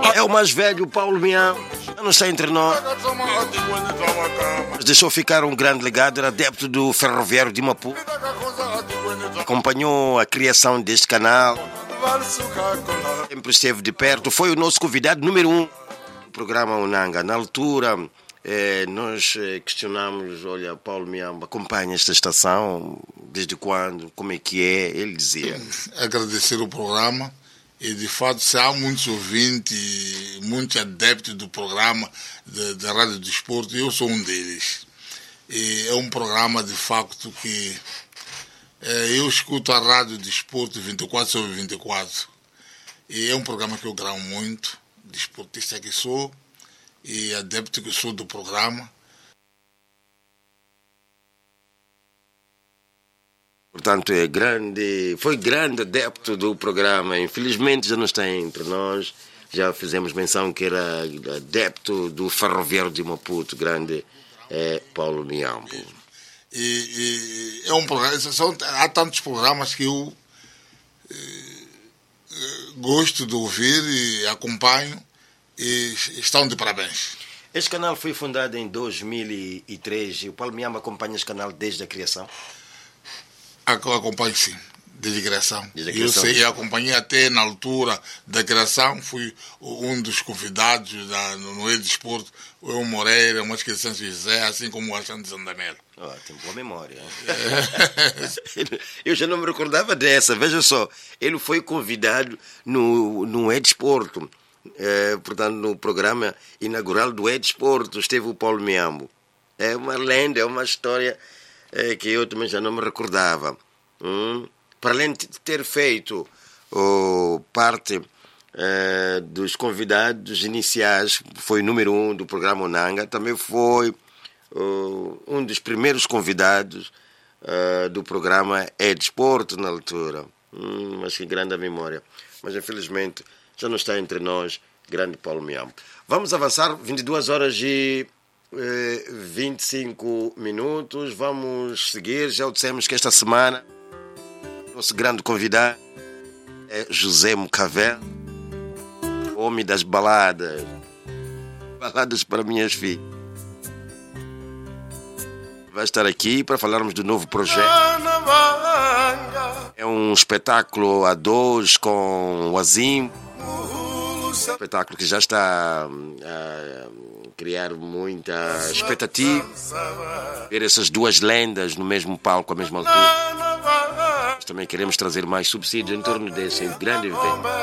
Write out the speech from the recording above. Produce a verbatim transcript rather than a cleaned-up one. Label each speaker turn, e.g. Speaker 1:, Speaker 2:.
Speaker 1: É o mais velho, Paulo Miam. Não está entre nós. Mas deixou ficar um grande legado. Era adepto do Ferroviário de Maputo. Acompanhou a criação deste canal. Sempre esteve de perto. Foi o nosso convidado número um do programa Unanga. Na altura, eh, nós questionamos: olha, Paulo Miam, acompanha esta estação? Desde quando? Como é que é? Ele dizia:
Speaker 2: agradecer o programa. E, de fato, se há muitos ouvintes, muitos adeptos do programa da Rádio Desporto, eu sou um deles. E é um programa, de facto, que é, eu escuto a Rádio Desporto vinte e quatro sobre vinte e quatro. E é um programa que eu gravo muito, desportista que sou e adepto que sou do programa.
Speaker 1: Portanto, é grande, foi grande adepto do programa. Infelizmente já não está entre nós. Já fizemos menção que era adepto do Ferroviário de Maputo, grande é Paulo Miambo.
Speaker 2: E, e é um programa, são, há tantos programas que eu eh, gosto de ouvir e acompanho e estão de parabéns.
Speaker 1: Este canal foi fundado em dois mil e três e o Paulo Miambo acompanha este canal desde a criação?
Speaker 2: Acompanho, sim, desde a criação.
Speaker 1: Desde a criação.
Speaker 2: Eu sei, acompanhei até na altura da criação, fui um dos convidados da, no E-Desporto, o Moreira, uma inscrição de José, assim como o Alexandre Zandamelo.
Speaker 1: Oh, tem boa memória. Eu já não me recordava dessa, veja só, ele foi convidado no, no E-Desporto, é, portanto, no programa inaugural do E-Desporto, esteve o Paulo Miambo. É uma lenda, é uma história... É, que eu também já não me recordava. Hum? Para além de ter feito oh, parte eh, dos convidados iniciais, foi o número um do programa Unanga, também foi oh, um dos primeiros convidados uh, do programa E-Desporto na altura. Hum, mas que grande a memória. Mas infelizmente já não está entre nós, grande Paulo Miambo. Vamos avançar, vinte e duas horas e vinte e cinco minutos. Vamos seguir. Já o dissemos que esta semana nosso grande convidado é José Mucavel, homem das baladas, baladas para minhas filhas. Vai estar aqui para falarmos do novo projeto. É um espetáculo a dois com o Azim, um espetáculo que já está a criar muita expectativa, ver essas duas lendas no mesmo palco, à mesma altura. Nós também queremos trazer mais subsídios em torno desse grande evento.